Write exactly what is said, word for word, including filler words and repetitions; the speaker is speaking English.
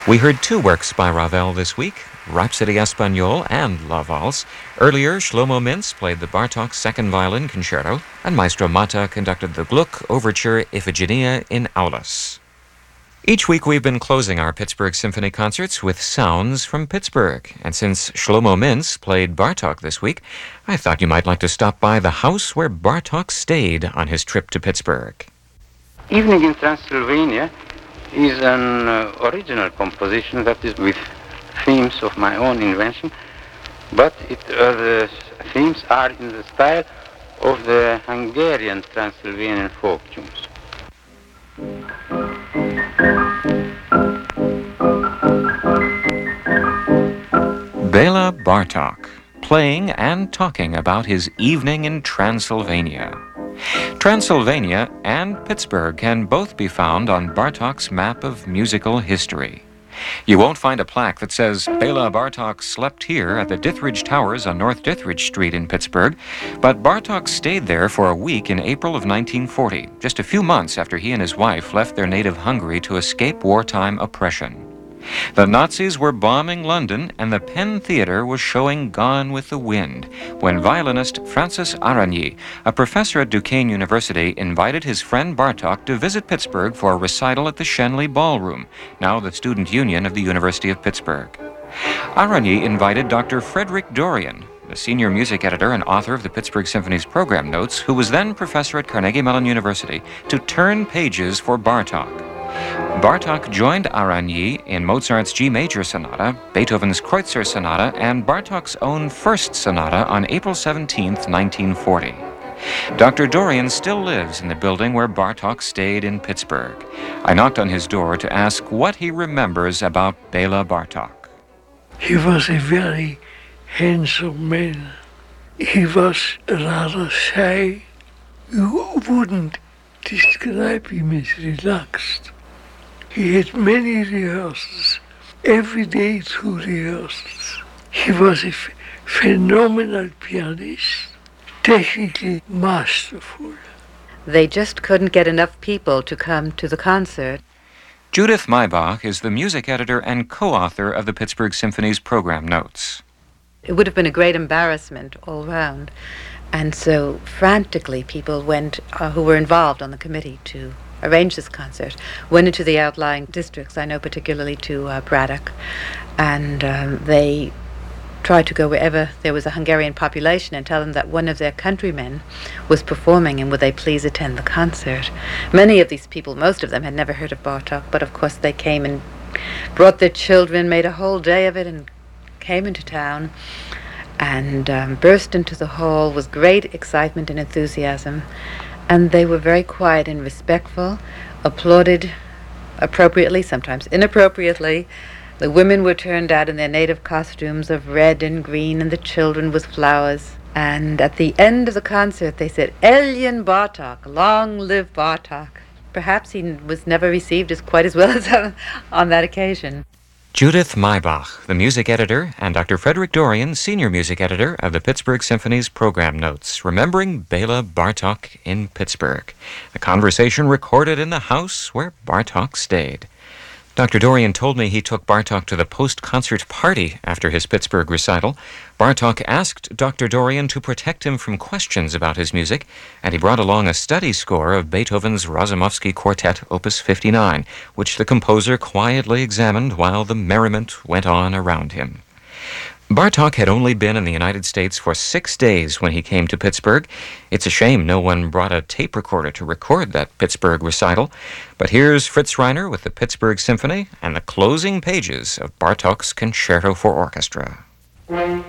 We heard two works by Ravel this week, Rhapsody Espagnole and La Valse. Earlier, Shlomo Mintz played the Bartók Second Violin Concerto, and Maestro Mata conducted the Gluck Overture Iphigenia in Aulis. Each week we've been closing our Pittsburgh Symphony concerts with sounds from Pittsburgh, and since Shlomo Mintz played Bartók this week, I thought you might like to stop by the house where Bartók stayed on his trip to Pittsburgh. Evening in Transylvania is an uh, original composition that is with themes of my own invention, but it, uh, the themes are in the style of the Hungarian Transylvanian folk tunes. Bela Bartók, playing and talking about his evening in Transylvania. Transylvania and Pittsburgh can both be found on Bartók's map of musical history. You won't find a plaque that says Bela Bartók slept here at the Dithridge Towers on North Dithridge Street in Pittsburgh, but Bartók stayed there for a week in April of nineteen forty, just a few months after he and his wife left their native Hungary to escape wartime oppression. The Nazis were bombing London, and the Penn Theatre was showing Gone with the Wind, when violinist Francis Arany, a professor at Duquesne University, invited his friend Bartók to visit Pittsburgh for a recital at the Schenley Ballroom, now the Student Union of the University of Pittsburgh. Arany invited Doctor Frederick Dorian, the senior music editor and author of the Pittsburgh Symphony's program notes, who was then professor at Carnegie Mellon University, to turn pages for Bartók. Bartók joined Arany in Mozart's G Major Sonata, Beethoven's Kreutzer Sonata, and Bartók's own First Sonata on April seventeenth, nineteen forty. Doctor Dorian still lives in the building where Bartók stayed in Pittsburgh. I knocked on his door to ask what he remembers about Bela Bartók. He was a very handsome man. He was rather shy. You wouldn't describe him as relaxed. He had many rehearsals, every day two rehearsals. He was a f- phenomenal pianist, technically masterful. They just couldn't get enough people to come to the concert. Judith Maybach is the music editor and co-author of the Pittsburgh Symphony's program notes. It would have been a great embarrassment all round. And so frantically people went, uh, who were involved on the committee to arrange this concert, went into the outlying districts, I know particularly to uh, Braddock, and um, they tried to go wherever there was a Hungarian population and tell them that one of their countrymen was performing and would they please attend the concert. Many of these people, most of them, had never heard of Bartók, but of course they came and brought their children, made a whole day of it, and came into town and um, burst into the hall with great excitement and enthusiasm. And they were very quiet and respectful, applauded appropriately, sometimes inappropriately. The women were turned out in their native costumes of red and green, and the children with flowers. And at the end of the concert, they said, "Eljen Bartók, long live Bartók." Perhaps he was never received as quite as well as on that occasion. Judith Maybach, the music editor, and Doctor Frederick Dorian, senior music editor of the Pittsburgh Symphony's program notes, remembering Bela Bartók in Pittsburgh. A conversation recorded in the house where Bartók stayed. Doctor Dorian told me he took Bartók to the post-concert party after his Pittsburgh recital. Bartók asked Doctor Dorian to protect him from questions about his music, and he brought along a study score of Beethoven's Razumovsky Quartet, Opus fifty-nine, which the composer quietly examined while the merriment went on around him. Bartók had only been in the United States for six days when he came to Pittsburgh. It's a shame no one brought a tape recorder to record that Pittsburgh recital. But here's Fritz Reiner with the Pittsburgh Symphony and the closing pages of Bartók's Concerto for Orchestra.